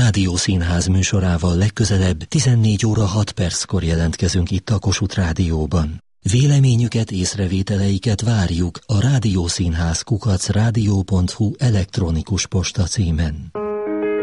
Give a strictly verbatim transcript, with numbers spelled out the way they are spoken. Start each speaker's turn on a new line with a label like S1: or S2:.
S1: Rádiószínház műsorával legközelebb tizennégy óra hat perckor jelentkezünk itt a Kossuth Rádióban. Véleményüket, észrevételeiket várjuk a rádiószínház kukac rádió pont hu elektronikus posta címen.